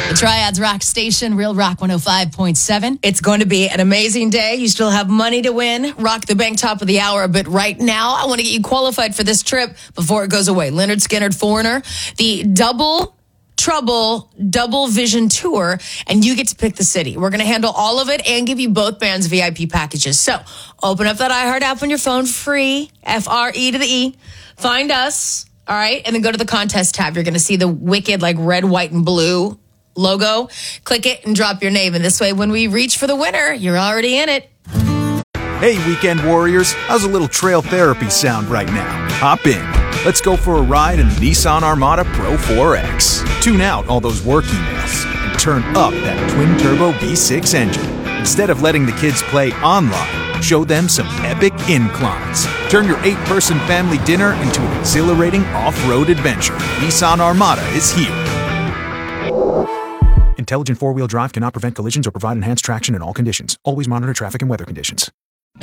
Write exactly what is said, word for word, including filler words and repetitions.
The Triads Rock Station, Real Rock one oh five point seven. It's going to be an amazing day. You still have money to win. Rock the bank top of the hour. But right now, I want to get you qualified for this trip before it goes away. Leonard Skinner, Foreigner, the double Trouble Double Vision Tour, and you get to pick the city. We're going to handle all of it and give you both bands' V I P packages. So open up that iHeart app on your phone, free, F R E to the E. Find us, all right, and then go to the contest tab. You're going to see the wicked, like, red, white, and blue logo. Click it and drop your name. And this way, when we reach for the winner, you're already in it. Hey, weekend warriors, how's a little trail therapy sound right now? Hop in. Let's go for a ride in the Nissan Armada Pro four X. Tune out all those work emails and turn up that twin-turbo V six engine. Instead of letting the kids play online, show them some epic inclines. Turn your eight-person family dinner into an exhilarating off-road adventure. Nissan Armada is here. Intelligent four-wheel drive cannot prevent collisions or provide enhanced traction in all conditions. Always monitor traffic and weather conditions.